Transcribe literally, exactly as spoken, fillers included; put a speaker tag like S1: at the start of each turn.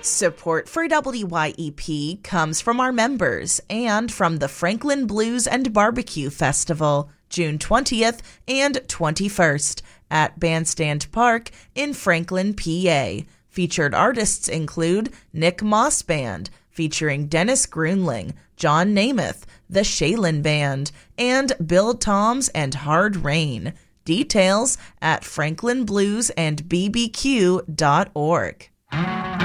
S1: Support for W Y E P comes from our members and from the Franklin Blues and Barbecue Festival, June twentieth and twenty-first at Bandstand Park in Franklin, P A. Featured artists include Nick Moss Band, featuring Dennis Grunling, John Namath, the Shaylin Band, and Bill Toms and Hard Rain. Details at franklin blues and b b q dot org.